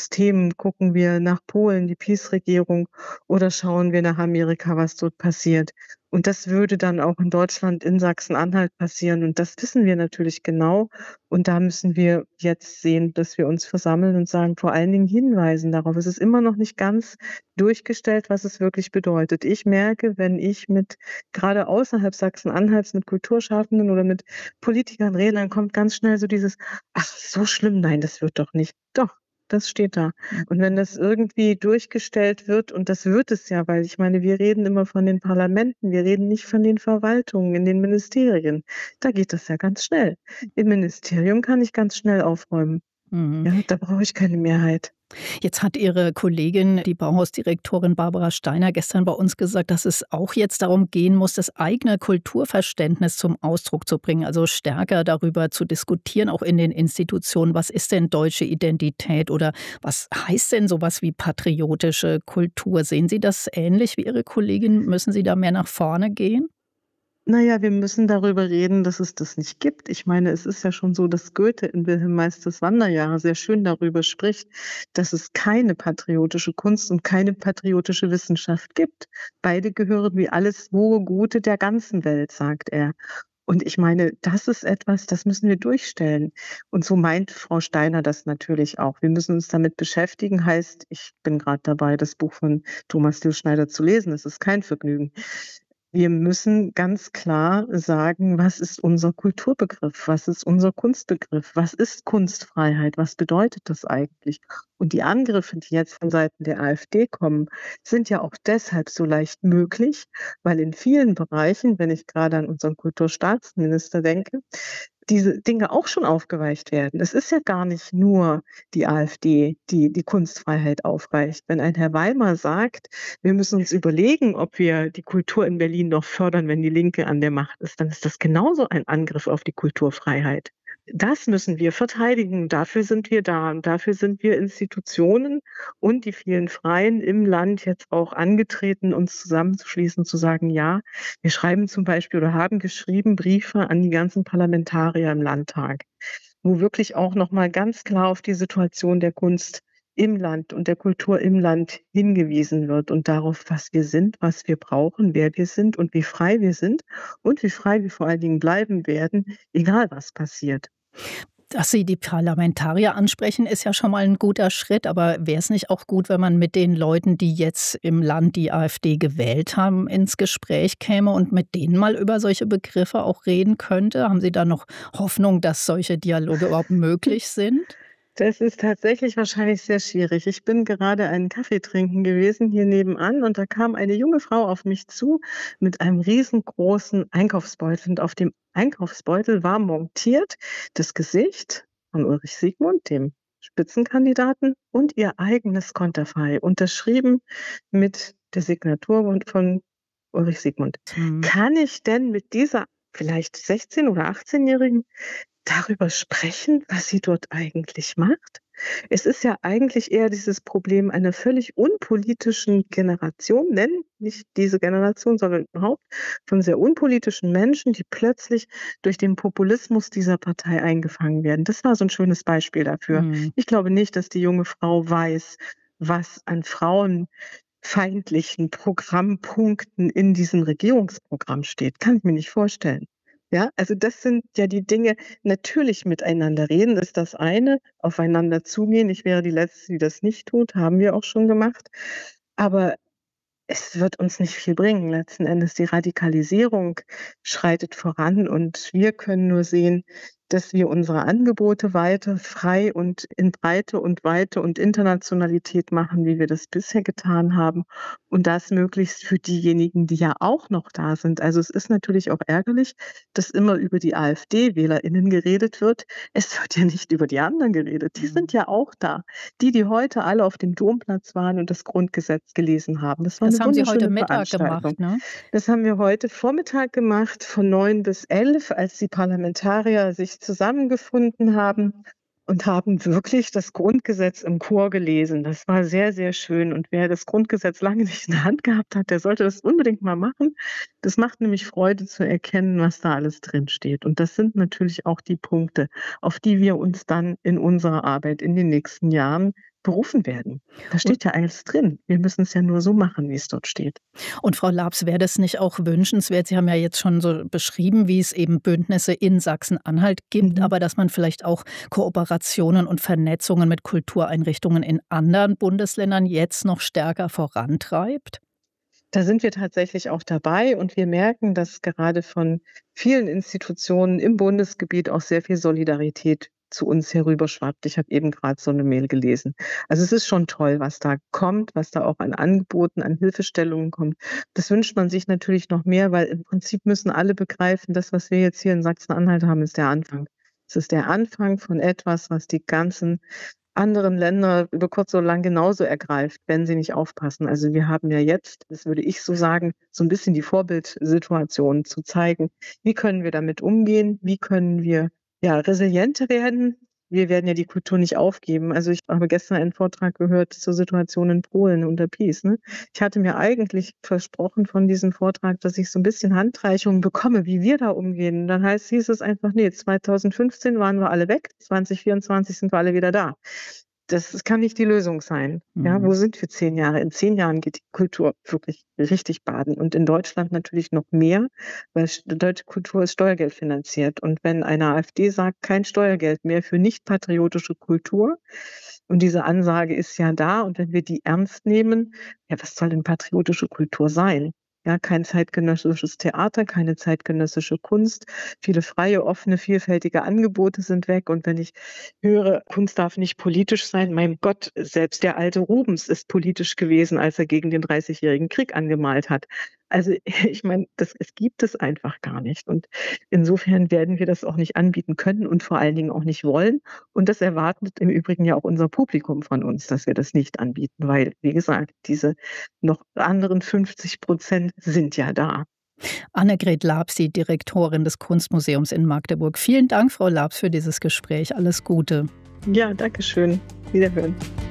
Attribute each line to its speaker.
Speaker 1: System? Gucken wir nach Polen, die PiS-Regierung, oder schauen wir nach Amerika, was dort passiert? Und das würde dann auch in Deutschland, in Sachsen-Anhalt passieren. Und das wissen wir natürlich genau. Und da müssen wir jetzt sehen, dass wir uns versammeln und sagen, vor allen Dingen hinweisen darauf. Es ist immer noch nicht ganz durchgestellt, was es wirklich bedeutet. Ich merke, wenn ich gerade außerhalb Sachsen-Anhalts mit Kulturschaffenden oder mit Politikern rede, dann kommt ganz schnell so dieses: „Ach, so schlimm, nein, das wird doch nicht.“ Doch, das steht da. Und wenn das irgendwie durchgestellt wird, und das wird es ja, weil ich meine, wir reden immer von den Parlamenten, wir reden nicht von den Verwaltungen in den Ministerien. Da geht das ja ganz schnell. Im Ministerium kann ich ganz schnell aufräumen.
Speaker 2: Mhm.
Speaker 1: Ja, da brauche ich keine Mehrheit.
Speaker 2: Jetzt hat Ihre Kollegin, die Bauhausdirektorin Barbara Steiner, gestern bei uns gesagt, dass es auch jetzt darum gehen muss, das eigene Kulturverständnis zum Ausdruck zu bringen, also stärker darüber zu diskutieren, auch in den Institutionen. Was ist denn deutsche Identität oder was heißt denn sowas wie patriotische Kultur? Sehen Sie das ähnlich wie Ihre Kollegin? Müssen Sie da mehr nach vorne gehen?
Speaker 1: Na ja, wir müssen darüber reden, dass es das nicht gibt. Ich meine, es ist ja schon so, dass Goethe in Wilhelm Meisters Wanderjahre sehr schön darüber spricht, dass es keine patriotische Kunst und keine patriotische Wissenschaft gibt. Beide gehören wie alles hohe Gute der ganzen Welt, sagt er. Und ich meine, das ist etwas, das müssen wir durchstellen. Und so meint Frau Steiner das natürlich auch. Wir müssen uns damit beschäftigen, heißt, ich bin gerade dabei, das Buch von Thomas Dillschneider zu lesen. Es ist kein Vergnügen. Wir müssen ganz klar sagen, was ist unser Kulturbegriff? Was ist unser Kunstbegriff? Was ist Kunstfreiheit? Was bedeutet das eigentlich? Und die Angriffe, die jetzt von Seiten der AfD kommen, sind ja auch deshalb so leicht möglich, weil in vielen Bereichen, wenn ich gerade an unseren Kulturstaatsminister denke, diese Dinge auch schon aufgeweicht werden. Es ist ja gar nicht nur die AfD, die die Kunstfreiheit aufweicht. Wenn ein Herr Weimar sagt, wir müssen uns überlegen, ob wir die Kultur in Berlin noch fördern, wenn die Linke an der Macht ist, dann ist das genauso ein Angriff auf die Kulturfreiheit. Das müssen wir verteidigen. Dafür sind wir da. Und dafür sind wir Institutionen und die vielen Freien im Land jetzt auch angetreten, uns zusammenzuschließen, zu sagen, ja, wir schreiben zum Beispiel oder haben geschrieben Briefe an die ganzen Parlamentarier im Landtag, wo wirklich auch noch mal ganz klar auf die Situation der Kunst im Land und der Kultur im Land hingewiesen wird und darauf, was wir sind, was wir brauchen, wer wir sind und wie frei wir sind und wie frei wir vor allen Dingen bleiben werden, egal was passiert.
Speaker 2: Dass Sie die Parlamentarier ansprechen, ist ja schon mal ein guter Schritt, aber wäre es nicht auch gut, wenn man mit den Leuten, die jetzt im Land die AfD gewählt haben, ins Gespräch käme und mit denen mal über solche Begriffe auch reden könnte? Haben Sie da noch Hoffnung, dass solche Dialoge überhaupt möglich sind?
Speaker 1: Das ist tatsächlich wahrscheinlich sehr schwierig. Ich bin gerade einen Kaffee trinken gewesen hier nebenan und da kam eine junge Frau auf mich zu mit einem riesengroßen Einkaufsbeutel. Und auf dem Einkaufsbeutel war montiert das Gesicht von Ulrich Siegmund, dem Spitzenkandidaten, und ihr eigenes Konterfei, unterschrieben mit der Signatur von Ulrich Siegmund.
Speaker 2: Mhm.
Speaker 1: Kann ich denn mit dieser vielleicht 16- oder 18-Jährigen darüber sprechen, was sie dort eigentlich macht? Es ist ja eigentlich eher dieses Problem einer völlig unpolitischen Generation, nennen nicht diese Generation, sondern überhaupt von sehr unpolitischen Menschen, die plötzlich durch den Populismus dieser Partei eingefangen werden. Das war so ein schönes Beispiel dafür.
Speaker 2: Mhm.
Speaker 1: Ich glaube nicht, dass die junge Frau weiß, was an frauenfeindlichen Programmpunkten in diesem Regierungsprogramm steht. Kann ich mir nicht vorstellen. Ja, also das sind ja die Dinge. Natürlich miteinander reden ist das eine, aufeinander zugehen. Ich wäre die Letzte, die das nicht tut, haben wir auch schon gemacht. Aber es wird uns nicht viel bringen. Letzten Endes die Radikalisierung schreitet voran und wir können nur sehen, dass wir unsere Angebote weiter frei und in Breite und Weite und Internationalität machen, wie wir das bisher getan haben, und das möglichst für diejenigen, die ja auch noch da sind. Also, es ist natürlich auch ärgerlich, dass immer über die AfD-WählerInnen geredet wird. Es wird ja nicht über die anderen geredet. Die sind
Speaker 2: Mhm.
Speaker 1: ja auch da. Die heute alle auf dem Domplatz waren und das Grundgesetz gelesen haben. Das war
Speaker 2: Das
Speaker 1: 'ne
Speaker 2: haben Sie heute
Speaker 1: wunderschöne
Speaker 2: Mittag
Speaker 1: Veranstaltung.
Speaker 2: gemacht, ne?
Speaker 1: Das haben wir heute Vormittag gemacht von 9 bis 11, als die Parlamentarier sich zusammengefunden haben und haben wirklich das Grundgesetz im Chor gelesen. Das war sehr, sehr schön. Und wer das Grundgesetz lange nicht in der Hand gehabt hat, der sollte das unbedingt mal machen. Das macht nämlich Freude zu erkennen, was da alles drinsteht. Und das sind natürlich auch die Punkte, auf die wir uns dann in unserer Arbeit in den nächsten Jahren berufen werden. Da
Speaker 2: Und
Speaker 1: steht ja alles drin. Wir müssen es ja nur so machen, wie es dort steht.
Speaker 2: Und Frau Labs, wäre das nicht auch wünschenswert? Sie haben ja jetzt schon so beschrieben, wie es eben Bündnisse in Sachsen-Anhalt gibt,
Speaker 1: Mhm.
Speaker 2: aber dass man vielleicht auch Kooperationen und Vernetzungen mit Kultureinrichtungen in anderen Bundesländern jetzt noch stärker vorantreibt?
Speaker 1: Da sind wir tatsächlich auch dabei und wir merken, dass gerade von vielen Institutionen im Bundesgebiet auch sehr viel Solidarität zu uns herüberschwappt. Ich habe eben gerade so eine Mail gelesen. Also, es ist schon toll, was da kommt, was da auch an Angeboten, an Hilfestellungen kommt. Das wünscht man sich natürlich noch mehr, weil im Prinzip müssen alle begreifen, das, was wir jetzt hier in Sachsen-Anhalt haben, ist der Anfang. Es ist der Anfang von etwas, was die ganzen anderen Länder über kurz oder lang genauso ergreift, wenn sie nicht aufpassen. Also, wir haben ja jetzt, das würde ich so sagen, so ein bisschen die Vorbildsituation zu zeigen, wie können wir damit umgehen? Wie können wir, ja, resilienter werden? Wir werden ja die Kultur nicht aufgeben. Also, ich habe gestern einen Vortrag gehört zur Situation in Polen unter PiS, ne? Ich hatte mir eigentlich versprochen von diesem Vortrag, dass ich so ein bisschen Handreichungen bekomme, wie wir da umgehen. Dann hieß es einfach: „Ne, 2015 waren wir alle weg, 2024 sind wir alle wieder da.“ Das kann nicht die Lösung sein. Ja, wo
Speaker 2: Mhm.
Speaker 1: sind wir 10 Jahre? In 10 Jahren geht die Kultur wirklich richtig baden und in Deutschland natürlich noch mehr, weil deutsche Kultur ist steuergeldfinanziert. Und wenn eine AfD sagt: „Kein Steuergeld mehr für nicht-patriotische Kultur“, und diese Ansage ist ja da, und wenn wir die ernst nehmen, ja, was soll denn patriotische Kultur sein? Ja, kein zeitgenössisches Theater, keine zeitgenössische Kunst. Viele freie, offene, vielfältige Angebote sind weg. Und wenn ich höre, Kunst darf nicht politisch sein. Mein Gott, selbst der alte Rubens ist politisch gewesen, als er gegen den Dreißigjährigen Krieg angemalt hat. Also ich meine, es gibt es einfach gar nicht. Und insofern werden wir das auch nicht anbieten können und vor allen Dingen auch nicht wollen. Und das erwartet im Übrigen ja auch unser Publikum von uns, dass wir das nicht anbieten, weil, wie gesagt, diese noch anderen 50% sind ja da.
Speaker 2: Annegret Labs, die Direktorin des Kunstmuseums in Magdeburg. Vielen Dank, Frau Labs, für dieses Gespräch. Alles Gute.
Speaker 1: Ja, danke schön. Wiederhören.